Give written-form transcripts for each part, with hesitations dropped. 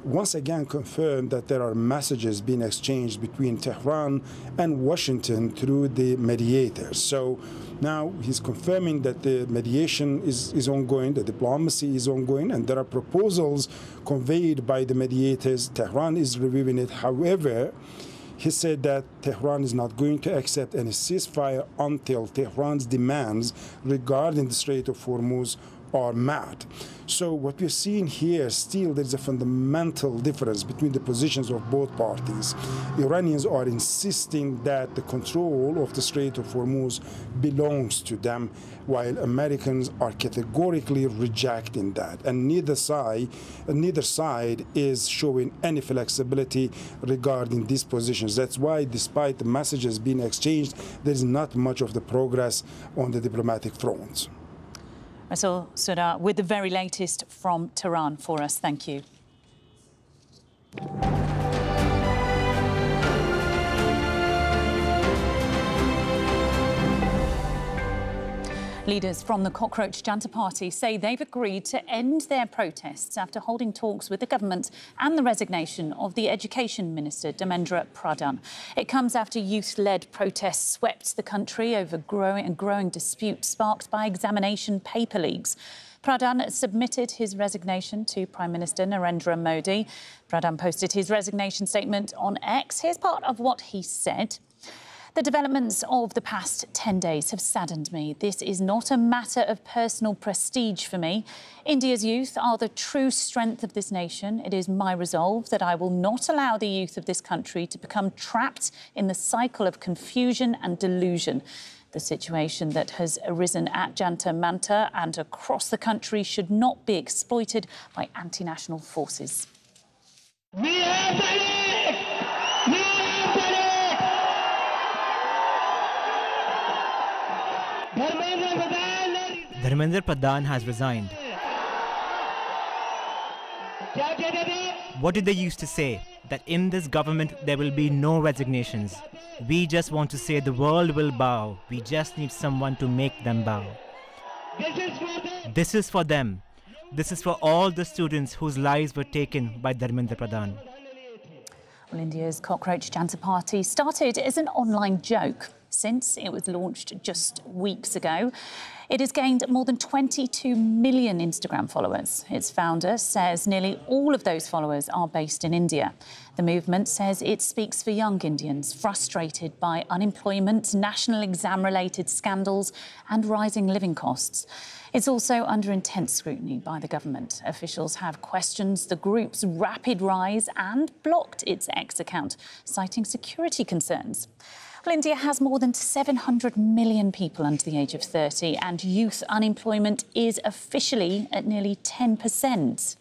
once again confirmed that there are messages being exchanged between Tehran and Washington through the mediators. So now he's confirming that the mediation is ongoing, the diplomacy is ongoing, and there are proposals conveyed by the mediators. Tehran is reviewing it. However, he said that Tehran is not going to accept any ceasefire until Tehran's demands regarding the Strait of Hormuz are met. So what we're seeing here, still there's a fundamental difference between the positions of both parties. Iranians are insisting that the control of the Strait of Hormuz belongs to them, while Americans are categorically rejecting that. And neither side is showing any flexibility regarding these positions. That's why, despite the messages being exchanged, there's not much of the progress on the diplomatic front. Rasul Sudar with the very latest from Tehran for us. Thank you. Leaders from the Cockroach Janta Party say they've agreed to end their protests after holding talks with the government and the resignation of the Education Minister, Dharmendra Pradhan. It comes after youth-led protests swept the country over growing dispute sparked by examination paper leaks. Pradhan submitted his resignation to Prime Minister Narendra Modi. Pradhan posted his resignation statement on X. Here's part of what he said. The developments of the past 10 days have saddened me. This is not a matter of personal prestige for me. India's youth are the true strength of this nation. It is my resolve that I will not allow the youth of this country to become trapped in the cycle of confusion and delusion. The situation that has arisen at Jantar Mantar and across the country should not be exploited by anti-national forces. We have done it! We have done it! Dharmendra Pradhan has resigned. What did they used to say? That in this government there will be no resignations. We just want to say the world will bow. We just need someone to make them bow. This is for them. This is for all the students whose lives were taken by Dharmendra Pradhan. Well, India's Cockroach Janta Party started as an online joke. Since it was launched just weeks ago, it has gained more than 22 million Instagram followers. Its founder says nearly all of those followers are based in India. The movement says it speaks for young Indians frustrated by unemployment, national exam-related scandals and rising living costs. It's also under intense scrutiny by the government. Officials have questioned the group's rapid rise and blocked its X account, citing security concerns. Well, India has more than 700 million people under the age of 30 and youth unemployment is officially at nearly 10%.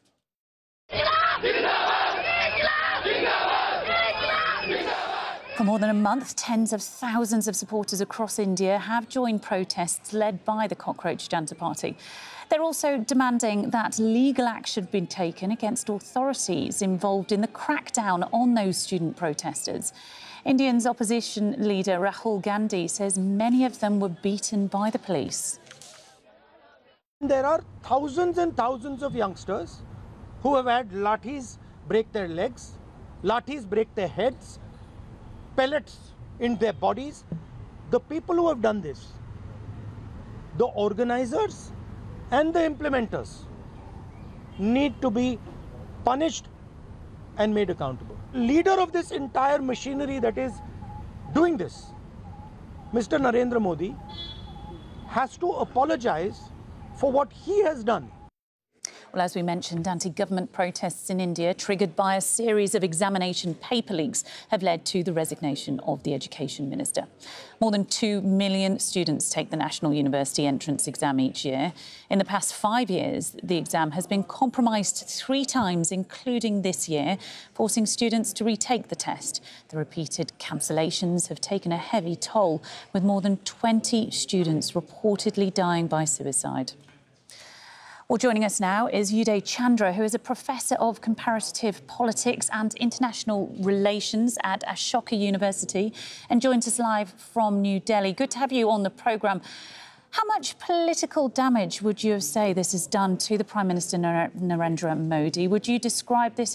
For more than a month, tens of thousands of supporters across India have joined protests led by the Cockroach Janta Party. They're also demanding that legal action be taken against authorities involved in the crackdown on those student protesters. India's opposition leader Rahul Gandhi says many of them were beaten by the police. There are thousands and thousands of youngsters who have had lathis break their legs, lathis break their heads, pellets in their bodies. The people who have done this, the organizers and the implementers, need to be punished and made accountable. Leader of this entire machinery that is doing this, Mr. Narendra Modi, has to apologize for what he has done. Well, as we mentioned, anti-government protests in India, triggered by a series of examination paper leaks, have led to the resignation of the Education Minister. More than 2 million students take the National University entrance exam each year. In the past 5 years, the exam has been compromised 3 times, including this year, forcing students to retake the test. The repeated cancellations have taken a heavy toll, with more than 20 students reportedly dying by suicide. Well, joining us now is Uday Chandra, who is a professor of comparative politics and international relations at Ashoka University and joins us live from New Delhi. Good to have you on the programme. How much political damage would you say this has done to the Prime Minister Narendra Modi? Would you describe this